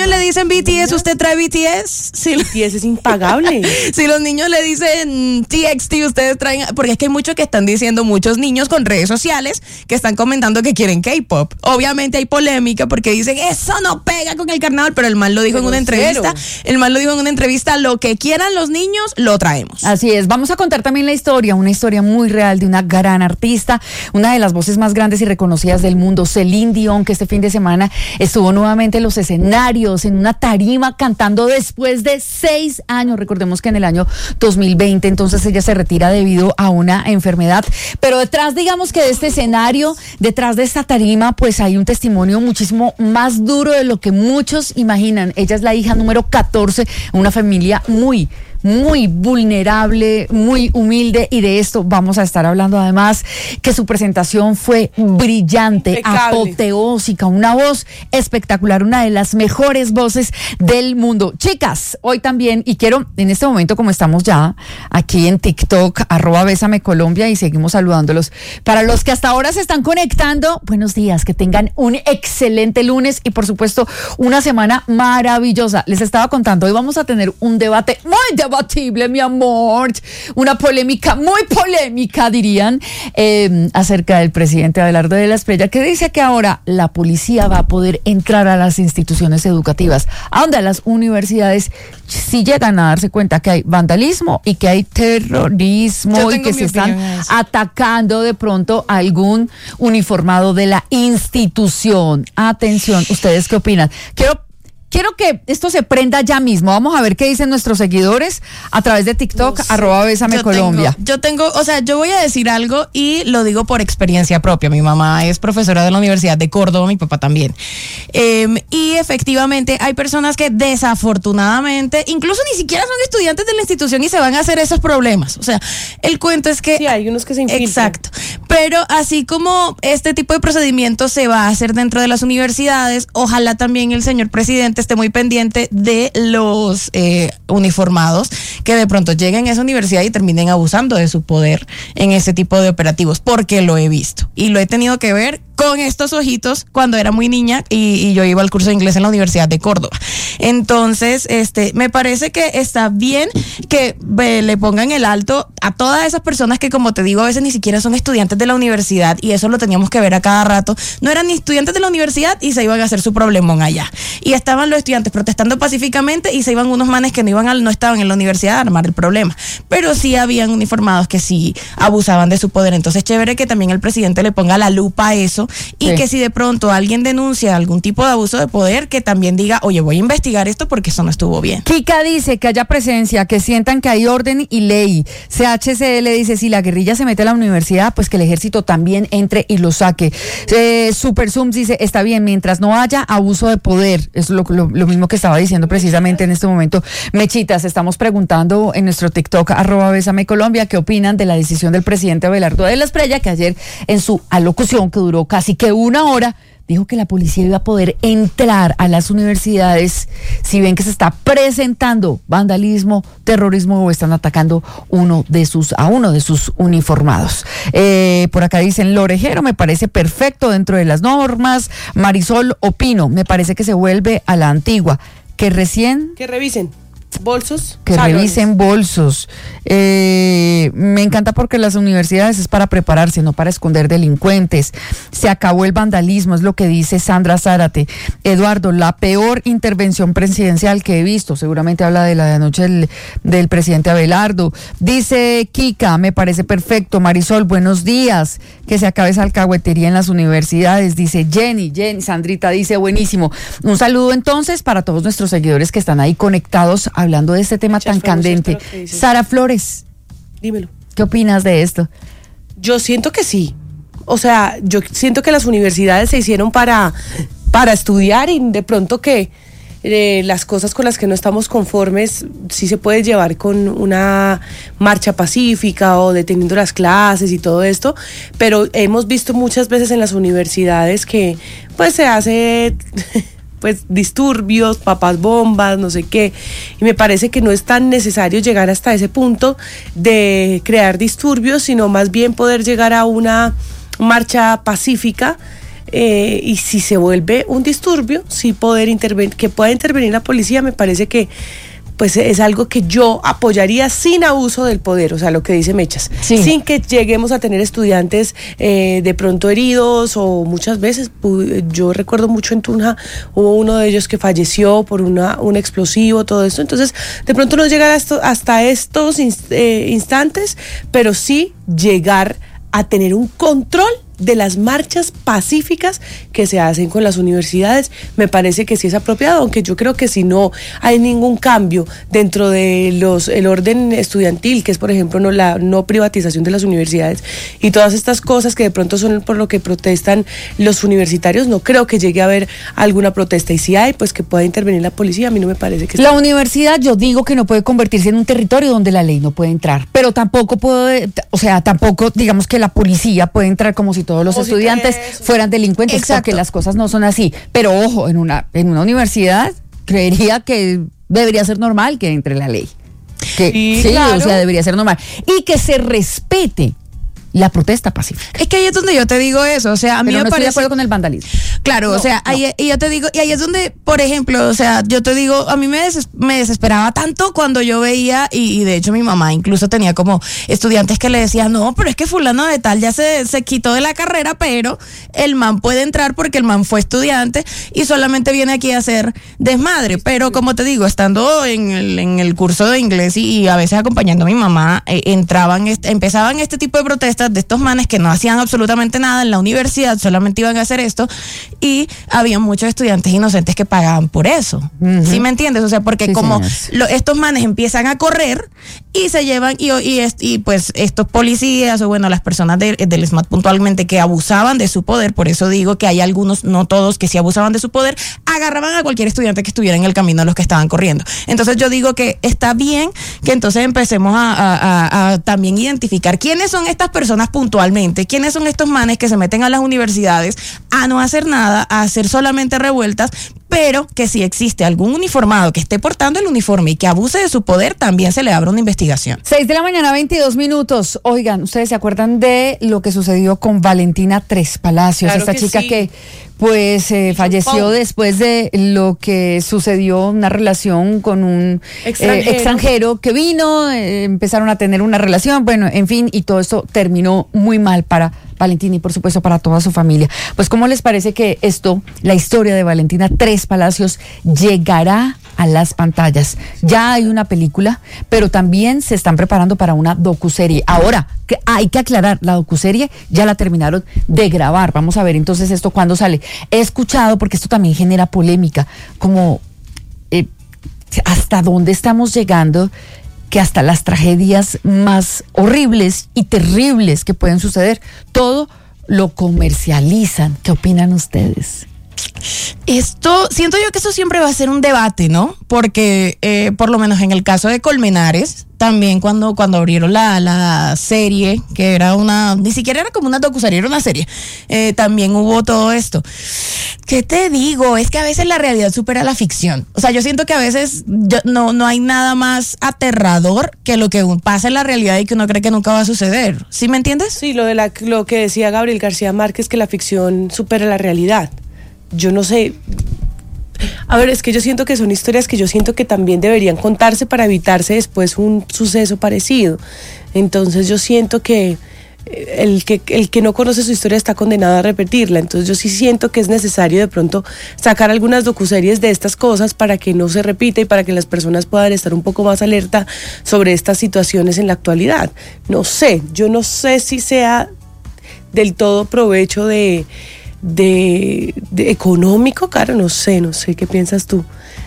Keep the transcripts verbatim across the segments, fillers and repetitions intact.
niños le dicen B T S, ¿usted trae B T S? Si B T S es impagable. Si los niños le dicen T X T, ustedes traen... Porque es que hay muchos que están diciendo, muchos niños con redes sociales que están comentando que quieren K-pop. Obviamente hay polémica porque dicen, eso no pega con el carnaval, pero el man lo dijo pero en una entrevista. Cero. El man lo dijo en una entrevista, lo que quieran los niños, lo traemos. Así es. Vamos a contar también la historia, una historia muy real de una gran artista, una de las voces más grandes y reconocidas del mundo, Celine Dion, que este fin de semana estuvo nuevamente en los escenarios, en una tarima, cantando después de seis años. Recordemos que en el año dos mil veinte, entonces ella se retira debido a una enfermedad. Pero detrás, digamos que de este escenario, detrás de esta tarima, pues hay un testimonio muchísimo más duro de lo que muchos imaginan. Ella es la hija número catorce, una familia muy muy vulnerable, muy humilde, y de esto vamos a estar hablando. Además que su presentación fue brillante, impecable, apoteósica, una voz espectacular, una de las mejores voces del mundo. Chicas, hoy también, y quiero en este momento, como estamos ya aquí en TikTok, arroba Bésame Colombia, y seguimos saludándolos, para los que hasta ahora se están conectando, buenos días, que tengan un excelente lunes y por supuesto una semana maravillosa. Les estaba contando, hoy vamos a tener un debate muy debatible, mi amor, una polémica, muy polémica dirían, eh, acerca del presidente Abelardo de la Espriella, que dice que ahora la policía va a poder entrar a las instituciones educativas, a donde a las universidades, si llegan a darse cuenta que hay vandalismo y que hay terrorismo y que se están atacando de pronto a algún uniformado de la institución. Atención, ¿ustedes qué opinan? Quiero Quiero que esto se prenda ya mismo. Vamos a ver qué dicen nuestros seguidores a través de TikTok, no sé, arroba Bésame yo Colombia. Tengo, yo tengo, o sea, yo voy a decir algo y lo digo por experiencia propia. Mi mamá es profesora de la Universidad de Córdoba, mi papá también. Eh, y efectivamente hay personas que desafortunadamente, incluso ni siquiera son estudiantes de la institución y se van a hacer esos problemas. O sea, el cuento es que... Sí, hay unos que se infiltran. Exacto. Pero así como este tipo de procedimientos se va a hacer dentro de las universidades, ojalá también el señor presidente esté muy pendiente de los eh, uniformados que de pronto lleguen a esa universidad y terminen abusando de su poder en ese tipo de operativos, porque lo he visto y lo he tenido que ver con estos ojitos cuando era muy niña y, y yo iba al curso de inglés en la Universidad de Córdoba. Entonces, este, me parece que está bien que eh, le pongan el alto a todas esas personas que, como te digo, a veces ni siquiera son estudiantes de la universidad, y eso lo teníamos que ver a cada rato. No eran ni estudiantes de la universidad y se iban a hacer su problemón allá. Y estaban los estudiantes protestando pacíficamente y se iban unos manes que no iban a, no estaban en la universidad a armar el problema. Pero sí habían uniformados que sí abusaban de su poder. Entonces, chévere que también el presidente le ponga la lupa a eso. Y sí, que si de pronto alguien denuncia algún tipo de abuso de poder, que también diga, oye, voy a investigar esto porque eso no estuvo bien. Kika dice que haya presencia, que sientan que hay orden y ley. C H C L dice, si la guerrilla se mete a la universidad, pues que el ejército también entre y lo saque. Eh, Super Zoom dice, está bien, mientras no haya abuso de poder. Es lo, lo, lo mismo que estaba diciendo precisamente en este momento. Mechitas, estamos preguntando en nuestro TikTok, arroba Bésame Colombia, qué opinan de la decisión del presidente Abelardo de la Espriella, que ayer en su alocución, que duró casi Así que una hora, dijo que la policía iba a poder entrar a las universidades si ven que se está presentando vandalismo, terrorismo o están atacando uno de sus, a uno de sus uniformados. Eh, por acá dicen, Lorejero, me parece perfecto dentro de las normas. Marisol, opino, me parece que se vuelve a la antigua. Que recién... Que revisen. Bolsos. Que salones. Revisen bolsos. Eh, me encanta porque las universidades es para prepararse, no para esconder delincuentes. Se acabó el vandalismo, es lo que dice Sandra Zárate. Eduardo, la peor intervención presidencial que he visto, seguramente habla de la de anoche del, del presidente Abelardo. Dice Kika, me parece perfecto. Marisol, buenos días. Que se acabe esa alcahuetería en las universidades, dice Jenny. Jenny, Sandrita dice, buenísimo. Un saludo entonces para todos nuestros seguidores que están ahí conectados hablando de este tema Muchas tan candente. Sara Flores, dímelo. ¿Qué opinas de esto? Yo siento que sí. O sea, yo siento que las universidades se hicieron para, para estudiar, y de pronto que eh, las cosas con las que no estamos conformes sí se puede llevar con una marcha pacífica o deteniendo las clases y todo esto, pero hemos visto muchas veces en las universidades que pues se hace... pues disturbios, papas bombas, no sé qué, y me parece que no es tan necesario llegar hasta ese punto de crear disturbios, sino más bien poder llegar a una marcha pacífica eh, y si se vuelve un disturbio, sí poder intervenir, que pueda intervenir la policía, me parece que pues es algo que yo apoyaría sin abuso del poder, o sea, lo que dice Mechas, sí. Sin que lleguemos a tener estudiantes eh, de pronto heridos, o muchas veces, yo recuerdo mucho en Tunja, hubo uno de ellos que falleció por una, un explosivo, todo esto, entonces de pronto no llegar a esto, hasta estos inst, eh, instantes, pero sí llegar a tener un control de las marchas pacíficas que se hacen con las universidades. Me parece que sí es apropiado, aunque yo creo que si no hay ningún cambio dentro de los el orden estudiantil, que es por ejemplo no la no privatización de las universidades y todas estas cosas que de pronto son por lo que protestan los universitarios, no creo que llegue a haber alguna protesta, y si hay, pues que pueda intervenir la policía. A mí no me parece que la está... universidad, yo digo que no puede convertirse en un territorio donde la ley no puede entrar, pero tampoco puede, o sea, tampoco digamos que la policía puede entrar como si todos los o estudiantes si fueran delincuentes. Exacto. Porque las cosas no son así. Pero ojo, en una, en una universidad creería que debería ser normal que entre la ley. Que, sí, sí, claro. O sea, debería ser normal. Y que se respete la protesta pacífica. Es que ahí es donde yo te digo eso, o sea, a mí Pero me no parece... estoy de acuerdo con el vandalismo. Claro, no, o sea, no. ahí, y yo te digo, y ahí es donde, por ejemplo, o sea, yo te digo, a mí me, des, me desesperaba tanto cuando yo veía, y, y de hecho mi mamá incluso tenía como estudiantes que le decían, no, pero es que fulano de tal ya se, se quitó de la carrera, pero el man puede entrar porque el man fue estudiante y solamente viene aquí a hacer desmadre. Pero como te digo, estando en el, en el curso de inglés y, y a veces acompañando a mi mamá, eh, entraban, este, empezaban este tipo de protestas de estos manes que no hacían absolutamente nada en la universidad, solamente iban a hacer esto, y había muchos estudiantes inocentes que pagaban por eso. Uh-huh. ¿Sí me entiendes? O sea, porque sí, como lo, estos manes empiezan a correr y se llevan, y, y, y pues estos policías, o bueno, las personas de, del SMAT puntualmente, que abusaban de su poder, por eso digo que hay algunos, no todos, que sí abusaban de su poder, agarraban a cualquier estudiante que estuviera en el camino a los que estaban corriendo. Entonces yo digo que está bien que entonces empecemos a, a, a, a también identificar quiénes son estas personas puntualmente, quiénes son estos manes que se meten a las universidades a no hacer nada, a hacer solamente revueltas, pero que si existe algún uniformado que esté portando el uniforme y que abuse de su poder, también se le abra una investigación. seis de la mañana, veintidós minutos. Oigan, ¿ustedes se acuerdan de lo que sucedió con Valentina Tres Palacios? Claro, esta que chica sí. que pues eh, falleció después de lo que sucedió, una relación con un extranjero, eh, extranjero que vino, eh, empezaron a tener una relación, bueno, en fin, y todo esto terminó muy mal para Valentina y por supuesto para toda su familia. Pues ¿cómo les parece que esto, la historia de Valentina Tres Palacios, llegará a las pantallas? Ya hay una película, pero también se están preparando para una docuserie. Ahora, que hay que aclarar, la docuserie ya la terminaron de grabar. Vamos a ver entonces esto cuándo sale. He escuchado, porque esto también genera polémica, como eh, hasta dónde estamos llegando, que hasta las tragedias más horribles y terribles que pueden suceder, todo lo comercializan. ¿Qué opinan ustedes? Esto, siento yo que eso siempre va a ser un debate, ¿no? Porque eh, por lo menos en el caso de Colmenares, también cuando, cuando abrieron la, la serie, que era una, ni siquiera era como una docuserie, era una serie, eh, también hubo todo esto. ¿Qué te digo? Es que a veces la realidad supera la ficción. O sea, yo siento que a veces yo, no, no hay nada más aterrador que lo que pasa en la realidad y que uno cree que nunca va a suceder. ¿Sí me entiendes? Sí, lo de la, lo que decía Gabriel García Márquez, que la ficción supera la realidad. Yo no sé, a ver, es que yo siento que son historias que yo siento que también deberían contarse para evitarse después un suceso parecido. Entonces yo siento que el que el que no conoce su historia está condenado a repetirla. Entonces yo sí siento que es necesario de pronto sacar algunas docuseries de estas cosas para que no se repita y para que las personas puedan estar un poco más alerta sobre estas situaciones en la actualidad. No sé, yo no sé si sea del todo provecho de... De, de económico, claro, no sé, no sé, ¿qué piensas tú?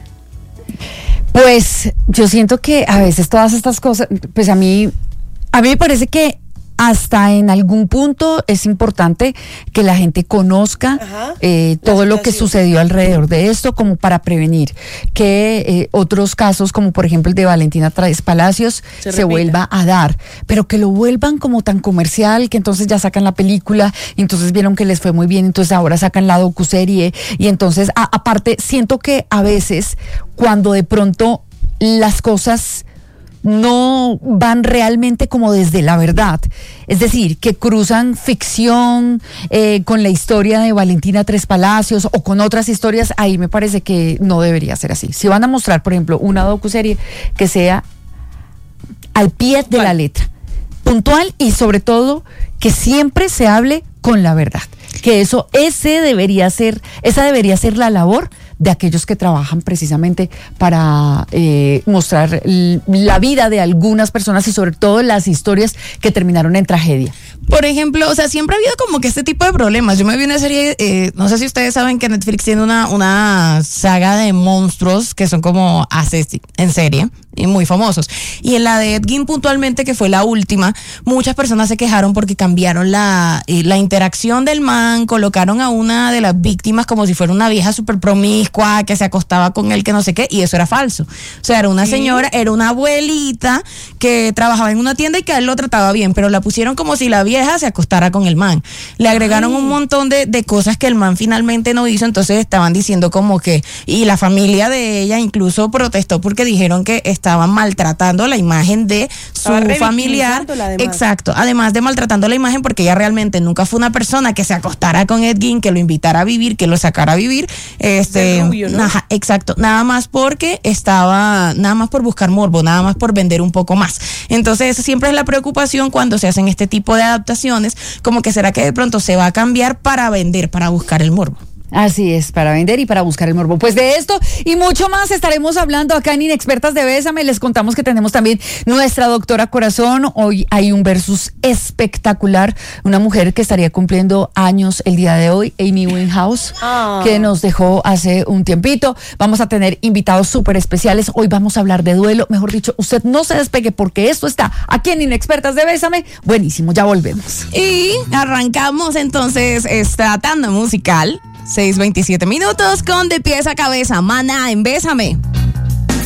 Pues yo siento que a veces todas estas cosas, pues a mí, a mí me parece que hasta en algún punto es importante que la gente conozca eh, todo lo que sucedió alrededor de esto, como para prevenir que eh, otros casos, como por ejemplo el de Valentina Tres Palacios, se, se vuelva a dar, pero que lo vuelvan como tan comercial, que entonces ya sacan la película, y entonces vieron que les fue muy bien, entonces ahora sacan la docuserie, y entonces a, aparte siento que a veces cuando de pronto las cosas no van realmente como desde la verdad. Es decir, que cruzan ficción eh, con la historia de Valentina Tres Palacios o con otras historias, ahí me parece que no debería ser así. Si van a mostrar, por ejemplo, una docuserie que sea al pie de la letra, puntual y sobre todo que siempre se hable con la verdad. Que eso, ese debería ser, esa debería ser la labor de aquellos que trabajan precisamente para eh, mostrar la vida de algunas personas y sobre todo las historias que terminaron en tragedia. Por ejemplo, o sea, siempre ha habido como que este tipo de problemas. Yo me vi una serie, eh, no sé si ustedes saben que Netflix tiene una, una saga de monstruos que son como asesinos en serie y muy famosos. Y en la de Ed Gein puntualmente, que fue la última, muchas personas se quejaron porque cambiaron la, eh, la interacción del man, colocaron a una de las víctimas como si fuera una vieja súper promiscua que se acostaba con él, que no sé qué, y eso era falso. O sea, era una ¿Sí? señora, era una abuelita que trabajaba en una tienda y que a él lo trataba bien, pero la pusieron como si la vieja se acostara con el man. Le agregaron Ay. un montón de, de cosas que el man finalmente no hizo, entonces estaban diciendo como que, y la familia de ella incluso protestó porque dijeron que estaban maltratando la imagen de su familiar. Exacto, además de maltratando la imagen porque ella realmente nunca fue una persona que se acostara con Ed Gein, que lo invitara a vivir, que lo sacara a vivir. Este, rubio, ¿no? Ajá, exacto, nada más porque estaba, nada más por buscar morbo, nada más por vender un poco más. Entonces esa siempre es la preocupación cuando se hacen este tipo de adaptaciones, como que será que de pronto se va a cambiar para vender, para buscar el morbo. Así es, para vender y para buscar el morbo. Pues de esto y mucho más estaremos hablando acá en Inexpertas de Bésame. Les contamos que tenemos también nuestra doctora corazón. Hoy hay un versus espectacular. Una mujer que estaría cumpliendo años el día de hoy, Amy Winehouse, oh. que nos dejó hace un tiempito. Vamos a tener invitados súper especiales. Hoy vamos a hablar de duelo. Mejor dicho, usted no se despegue porque esto está aquí en Inexpertas de Bésame. Buenísimo, ya volvemos. Y arrancamos entonces esta tanda musical. seis veintisiete minutos con De Pies a Cabeza, Maná en Bésame.